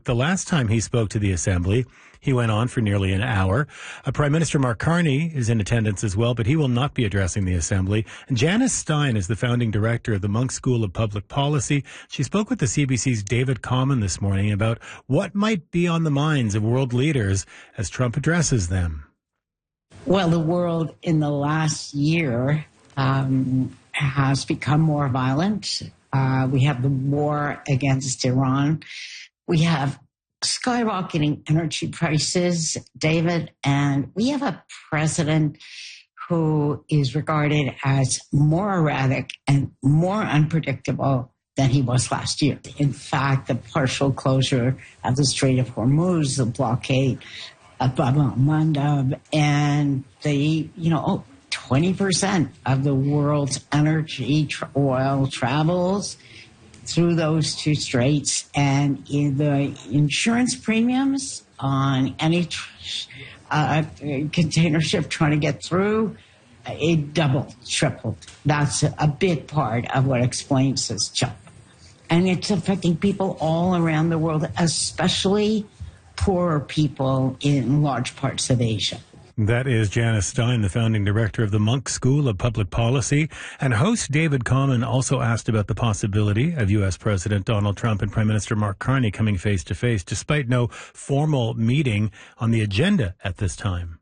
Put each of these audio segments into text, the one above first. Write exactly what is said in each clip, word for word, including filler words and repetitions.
week. The last time he spoke to the Assembly, he went on for nearly an hour. Uh, Prime Minister Mark Carney is in attendance as well, but he will not be addressing the Assembly. And Janice Stein is the founding director of the Munk School of Public Policy. She spoke with the C B C's David Common this morning about what might be on the minds of world leaders as Trump addresses them. Well, the world in the last year um, has become more violent. Uh, we have the war against Iran. We have skyrocketing energy prices, David, and we have a president who is regarded as more erratic and more unpredictable than he was last year. In fact, the partial closure of the Strait of Hormuz, the blockade of Bab el-Mandeb, and the, you know, twenty percent of the world's energy tra- oil travels through those two straits, and in the insurance premiums on any tr- uh, container ship trying to get through, it doubled, tripled. That's a, a big part of what explains this jump. And it's affecting people all around the world, especially poorer people in large parts of Asia. That is Janice Stein, the founding director of the Munk School of Public Policy. And host David Common also asked about the possibility of U S. President Donald Trump and Prime Minister Mark Carney coming face to face, despite no formal meeting on the agenda at this time.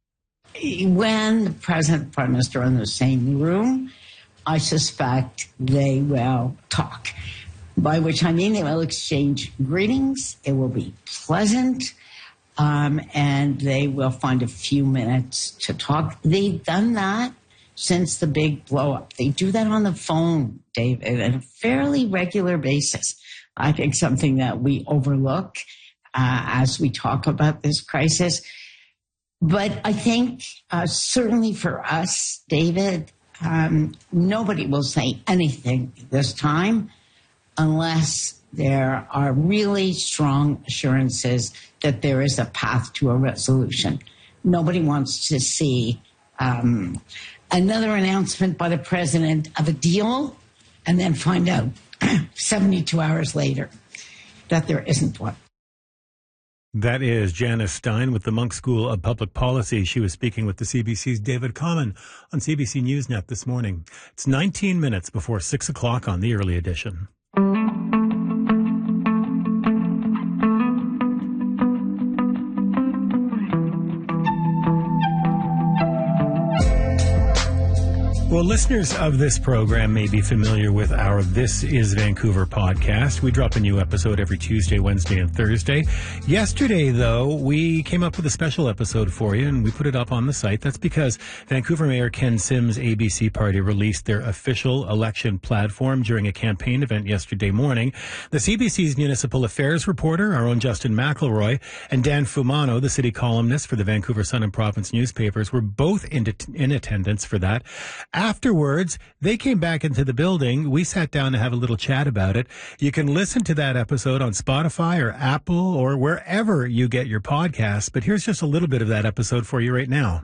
When the president and prime minister are in the same room, I suspect they will talk. By which I mean they will exchange greetings. It will be pleasant. Um, and they will find a few minutes to talk. They've done that since the big blow up. They do that on the phone, David, on a fairly regular basis. I think something that we overlook uh, as we talk about this crisis. But I think uh, certainly for us, David, um, nobody will say anything this time unless there are really strong assurances that there is a path to a resolution. Nobody wants to see um, another announcement by the president of a deal and then find out seventy-two hours later that there isn't one. That is Janice Stein with the Munk School of Public Policy. She was speaking with the C B C's David Common on C B C NewsNet this morning. It's nineteen minutes before six o'clock on the early edition. Well, listeners of this program may be familiar with our This Is Vancouver podcast. We drop a new episode every Tuesday, Wednesday, and Thursday. Yesterday, though, we came up with a special episode for you, and we put it up on the site. That's because Vancouver Mayor Ken Sims' A B C party released their official election platform during a campaign event yesterday morning. The C B C's municipal affairs reporter, our own Justin McElroy, and Dan Fumano, the city columnist for the Vancouver Sun and Province newspapers, were both in, in attendance for that. Afterwards, they came back into the building. We sat down to have a little chat about it. You can listen to that episode on Spotify or Apple or wherever you get your podcasts. But here's just a little bit of that episode for you right now.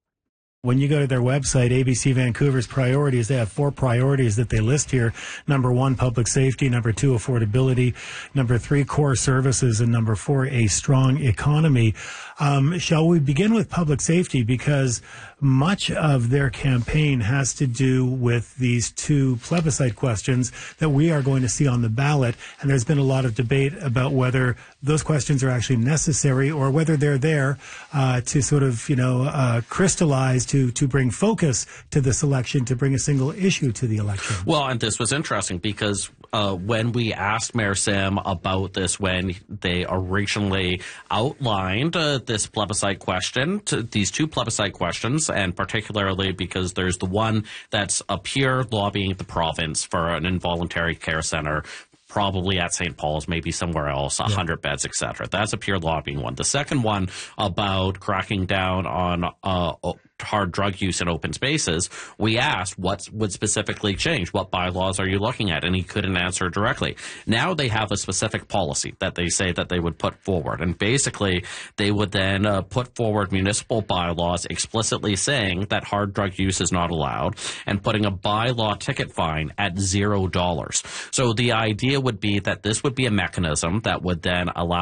When you go to their website, A B C Vancouver's priorities, they have four priorities that they list here. Number one, public safety. Number two, affordability. Number three, core services. And number four, a strong economy. Um, shall we begin with public safety? Because much of their campaign has to do with these two plebiscite questions that we are going to see on the ballot. And there's been a lot of debate about whether those questions are actually necessary or whether they're there uh, to sort of, you know, uh, crystallize, to, to bring focus to this election, to bring a single issue to the election. Well, and this was interesting because uh, when we asked Mayor Sim about this, when they originally outlined uh, this plebiscite question, to these two plebiscite questions, and particularly because there's the one that's a pure lobbying the province for an involuntary care center, probably at Saint Paul's, maybe somewhere else, one hundred yeah. beds, et cetera. That's a pure lobbying one. The second one about cracking down on uh, hard drug use in open spaces, we asked what would specifically change. What bylaws are you looking at? And he couldn't answer directly. Now they have a specific policy that they say that they would put forward. And basically, they would then uh, put forward municipal bylaws explicitly saying that hard drug use is not allowed and putting a bylaw ticket fine at zero dollars. So the idea would be that this would be a mechanism that would then allow